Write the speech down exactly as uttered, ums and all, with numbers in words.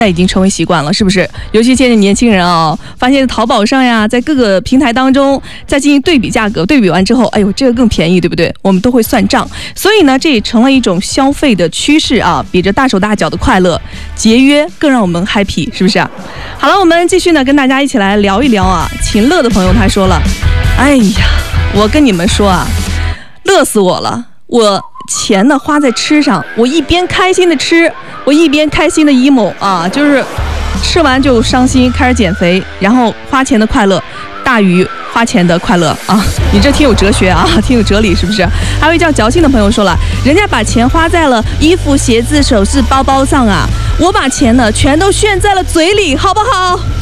已经成为习惯了，是不是？尤其现在年轻人啊，发现淘宝上呀，在各个平台当中再进行对比价格，对比完之后，哎呦，这个更便宜，对不对？我们都会算账，所以呢，这也成了一种消费的趋势啊，比着大手大脚的快乐，节约更让我们 happy， 是不是啊？好了，我们继续呢，跟大家一起来聊一聊啊。秦乐的朋友他说了，哎呀，我跟你们说啊，乐死我了，我钱呢花在吃上，我一边开心的吃，我一边开心的 emo 啊，就是吃完就伤心，开始减肥，然后花钱的快乐大于花钱的快乐啊！你这挺有哲学啊，挺有哲理，是不是？还有一叫矫情的朋友说了，人家把钱花在了衣服、鞋子、首饰、包包上啊，我把钱呢全都炫在了嘴里，好不好？